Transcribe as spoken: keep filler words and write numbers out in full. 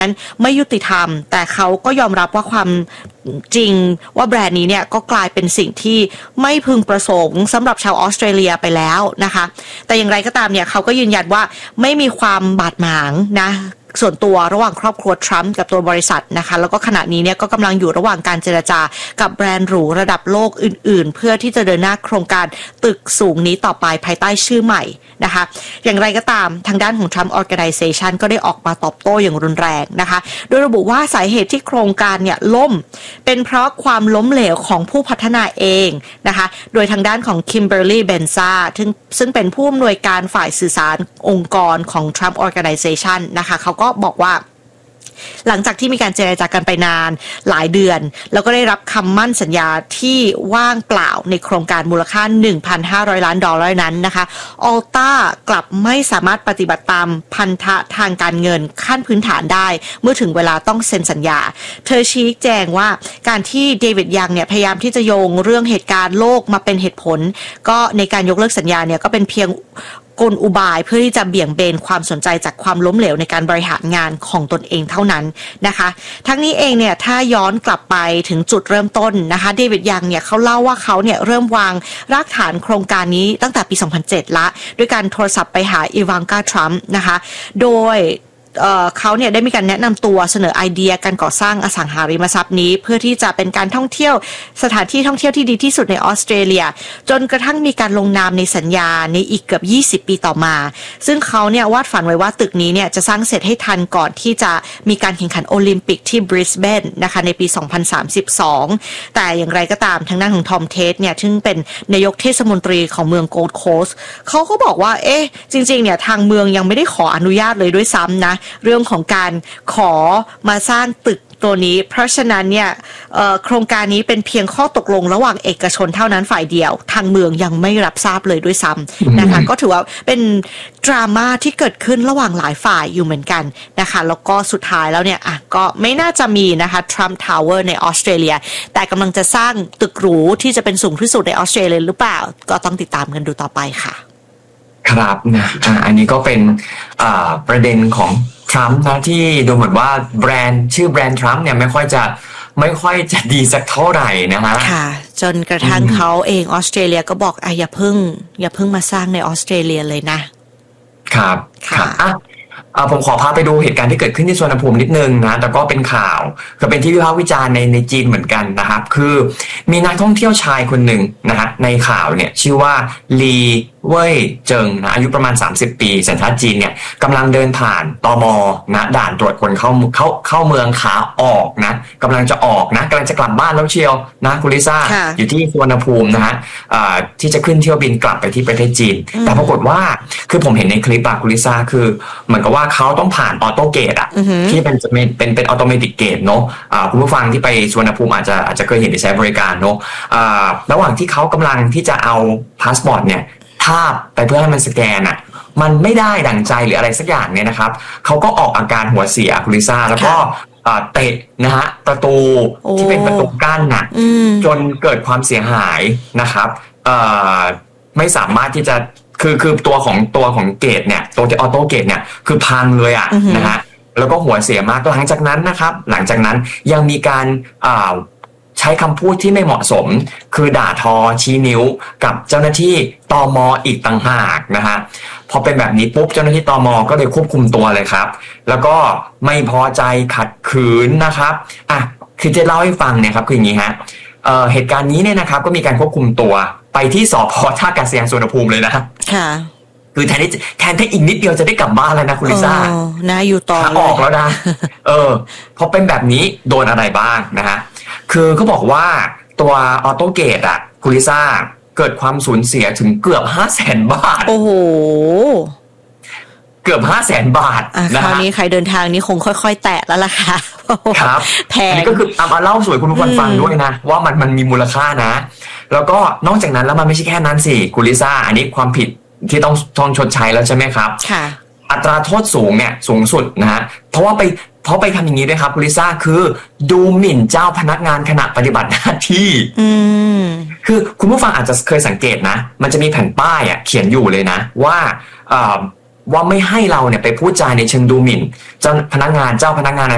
นั้นไม่ยุติธรรมแต่เขาก็ยอมรับว่าความจริงว่าแบรนด์นี้เนี่ยก็กลายเป็นสิ่งที่ไม่พึงประสงค์สำหรับชาวออสเตรเลียไปแล้วนะคะแต่อย่างไรก็ตามเนี่ยเขาก็ยืนยันว่าไม่มีความบาดหมางนะส่วนตัวระหว่างครอบครัวทรัมป์กับตัวบริษัทนะคะแล้วก็ขณะนี้เนี่ยก็กำลังอยู่ระหว่างการเจรจากับแบรนด์หรูระดับโลกอื่นๆเพื่อที่จะเดินหน้าโครงการตึกสูงนี้ต่อไปภายใต้ชื่อใหม่นะคะอย่างไรก็ตามทางด้านของ Trump Organization ก็ได้ออกมาตอบโต้อย่างรุนแรงนะคะโดยระบุว่าสาเหตุที่โครงการเนี่ยล่มเป็นเพราะความล้มเหลวของผู้พัฒนาเองนะคะโดยทางด้านของ Kimberly Benza ซึ่งซึ่งเป็นผู้อำนวยการฝ่ายสื่อสารองค์กรของ Trump Organization นะคะเขาก็บอกว่าหลังจากที่มีการเจรจากันไปนานหลายเดือนแล้วก็ได้รับคำมั่นสัญญาที่ว่างเปล่าในโครงการมูลค่า หนึ่งพันห้าร้อย ล้านดอลลาร์นั้นนะคะออลต้ากลับไม่สามารถปฏิบัติตามพันธะทางการเงินขั้นพื้นฐานได้เมื่อถึงเวลาต้องเซ็นสัญญาเธอชี้แจงว่าการที่เดวิดยังเนี่ยพยายามที่จะโยงเรื่องเหตุการณ์โลกมาเป็นเหตุผลก็ในการยกเลิกสัญญาเนี่ยก็เป็นเพียงกลอุบายเพื่อที่จะเบี่ยงเบนความสนใจจากความล้มเหลวในการบริหารงานของตนเองเท่านั้นนะคะทั้งนี้เองเนี่ยถ้าย้อนกลับไปถึงจุดเริ่มต้นนะคะเดวิดยังเนี่ยเขาเล่าว่าเขาเนี่ยเริ่มวางรากฐานโครงการนี้ตั้งแต่ปีสองพันเจ็ดละด้วยการโทรศัพท์ไปหาอีวานกาทรัมป์นะคะโดยเอ่อเขาเนี่ยได้มีการแนะนำตัวเสนอไอเดียการก่อสร้างอสังหาริมทรัพย์นี้เพื่อที่จะเป็นการท่องเที่ยวสถานที่ท่องเที่ยวที่ดีที่สุดในออสเตรเลียจนกระทั่งมีการลงนามในสัญญาในอีกเกือบยี่สิบปีต่อมาซึ่งเขาเนี่ยวาดฝันไว้ว่าตึกนี้เนี่ยจะสร้างเสร็จให้ทันก่อนที่จะมีการแข่งขันโอลิมปิกที่บริสเบนนะคะในปีสองพันสามสิบสองแต่อย่างไรก็ตามทางด้านของทอมเทสเนี่ยซึ่งเป็นนายกเทศมนตรีของเมืองโกลด์โคสต์เขาก็บอกว่าเอ๊ะจริงๆเนี่ยทางเมืองยังไม่ได้ขออนุญาตเลยด้วยซ้ำนะเรื่องของการขอมาสร้างตึกตัวนี้เพราะฉะนั้นเนี่ยโครงการนี้เป็นเพียงข้อตกลงระหว่างเอกชนเท่านั้นฝ่ายเดียวทางเมืองยังไม่รับทราบเลยด้วยซ้ำนะคะก็ถือว่าเป็นดราม่าที่เกิดขึ้นระหว่างหลายฝ่ายอยู่เหมือนกันนะคะแล้วก็สุดท้ายแล้วเนี่ยอ่ะก็ไม่น่าจะมีนะคะ Trump Tower ในออสเตรเลียแต่กำลังจะสร้างตึกหรูที่จะเป็นสูงที่สุดในออสเตรเลียหรือเปล่าก็ต้องติดตามกันดูต่อไปค่ะครับนะอ่าอันนี้ก็เป็นอ่าประเด็นของทรัมป์นะที่ดูเหมือนว่าแบรนด์ชื่อแบรนด์ทรัมป์เนี่ยไม่ค่อยจะไม่ค่อยจะดีสักเท่าไหร่นะฮะค่ะจนกระทั่งเขาเองออสเตรเลียก็บอกอ่ะอย่าเพิ่งอย่าเพิ่งมาสร้างในออสเตรเลียเลยนะครับครับอ่ะอ่าผมขอพาไปดูเหตุการณ์ที่เกิดขึ้นที่สุวรรณภูมินิดนึงนะแต่ก็เป็นข่าวก็เป็นที่วิพากษ์วิจารณ์ในในจีนเหมือนกันนะครับคือมีนักท่องเที่ยวชายคนหนึ่งนะฮะในข่าวเนี่ยชื่อว่าลีเว่ยเจิงนะอายุประมาณสามสิบปีสัญชาติจีนเนี่ยกำลังเดินผ่านตม.นะด่านตรวจคนเข้าเข้าเข้าเมืองขาออกนะกำลังจะออกนะกำลังจะกลับบ้านแล้วเชียวนะคุณลิซ่าอยู่ที่สุวรรณภูมินะฮะที่จะขึ้นเที่ยวบินกลับไปที่ประเทศจีนแต่ปรากฏว่าคือผมเห็นในคลิปอะคุณลิซ่าคือเหมือนกับว่าเขาต้องผ่านออโต้เกตอะที่เป็นเป็นเป็นเป็นออโตเมติกเกตเนาะคุณผู้ฟังที่ไปสุวรรณภูมิอาจจะอาจจะเคยเห็นไปใช้บริการเนาะระหว่างที่เขากำลังที่จะเอาพาสปอร์ตเนี่ยทาบไปเพื่อให้มันสแกนอ่ะมันไม่ได้ดั่งใจหรืออะไรสักอย่างเนี่ยนะครับเขาก็ออกอาการหัวเสียคุณลิซ่าแล้วก็เตะนะฮะประตูที่เป็นประตูกั้นน่ะจนเกิดความเสียหายนะครับไม่สามารถที่จะคือคือตัวของตัวของเกตเนี่ยตัวที่ออโต้เกตเนี่ยคือพังเลยอ่ะนะฮะแล้วก็หัวเสียมากหลังจากนั้นนะครับหลังจากนั้นยังมีการใช้คำพูดที่ไม่เหมาะสมคือด่าทอชี้นิ้วกับเจ้าหน้าที่ตม.อีกต่างหากนะฮะพอเป็นแบบนี้ปุ๊บเจ้าหน้าที่ตม.ก็เลยควบคุมตัวเลยครับแล้วก็ไม่พอใจขัดขืนนะครับอ่ะคือจะเล่าให้ฟังเนี่ยครับคืออย่างนี้ฮะเอ่อเหตุการณ์นี้เนี่ยนะครับก็มีการควบคุมตัวไปที่สภ.ท่าอากาศยานสุวรรณภูมิเลยนะค่ะคือแทนที่แทนที่อีกนิดเดียวจะได้กลับบ้านแล้วนะคุณลิซ่านะอยู่ต่อออกแล้วนะเออพอเป็นแบบนี้โดนอะไรบ้างนะฮะคือเขาบอกว่าตัวออโต้เกตอ่ะคุณลิซ่าเกิดความสูญเสียถึงเกือบห้าแสนบาทโอ้โหเกือบห้าแสนบาทนะคราวนี้ใครเดินทางนี้คงค่อยๆแตะแล้วล่ะค่ะครับแพงอันนี้ก็คือเอามาเล่าสวยคุณผู้ฟังฟังด้วยนะว่ามันมันมีมูลค่านะแล้วก็นอกจากนั้นแล้วมันไม่ใช่แค่นั้นสิคุณลิซ่าอันนี้ความผิดที่ต้องต้องชดใช้แล้วใช่ไหมครับค่ะอัตราโทษสูงเนี่ยสูงสุดนะฮะเพราะว่าไปเพราะไปทำอย่างนี้ด้วยครับคุณลิซ่าคือดูหมิ่นเจ้าพนักงานขณะปฏิบัติหน้าที่คือคุณผู้ฟังอาจจะเคยสังเกตนะมันจะมีแผ่นป้ายอ่ะเขียนอยู่เลยนะว่าว่าไม่ให้เราเนี่ยไปพูดจาในเชิงดูหมิ่นเจ้าพนักงานเจ้าพนักงาน